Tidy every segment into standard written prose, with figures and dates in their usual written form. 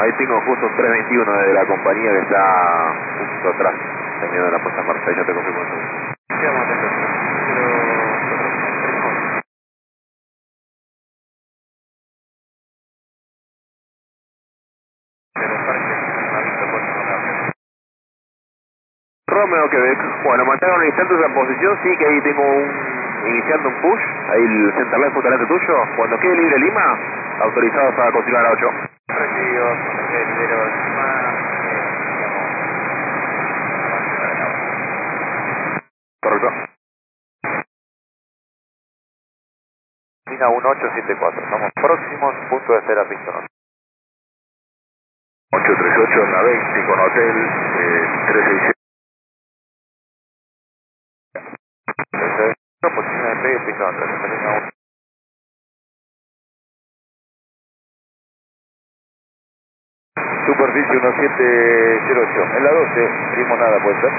Ahí tengo justo un 321 de la compañía que está justo atrás, terminando la puesta en marcha. Ahí ya te confirmo eso. Quedamos atentos. Romeo Quebec, bueno, mantengan un instante esa posición, sí que ahí tengo iniciando un push, ahí el center left justamente tuyo, cuando quede libre Lima, autorizados a continuar a 8. Recibido, cuando quede libero encima, Correcto. Lina 1874, estamos próximos, punto de espera pistón. 838 en la 20 con hotel 367. Posición de despegue pistón, Lina 1. Superficie 1708. En la 12, dimos nada, puede ser.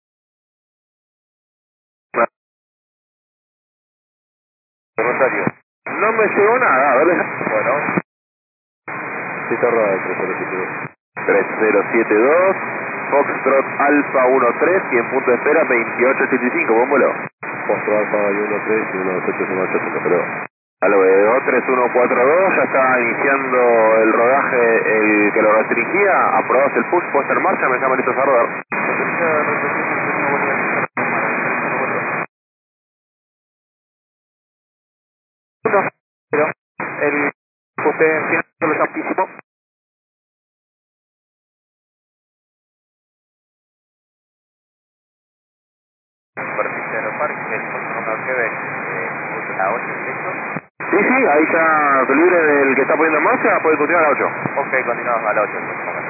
Rosario. No me llegó nada, a ver. Bueno. Sí, está raro el 3072. 3072, Foxtrot Alfa 13 y en punto de espera 2885, póngalo. Foxtrot Alfa 13 y 1808, pero... Algo de 3142, ya está iniciando el rodaje, el que lo restringía, aprobados el push, puesta en marcha, me llama listos a rodar. Pero el usted entiende lo altísimo. Superficie de los parques, el punto número Quebec, a 8 directo. Sí, sí, ahí ya libre del que está poniendo en marcha, puede continuar a 8. Ok, continuamos a la 8.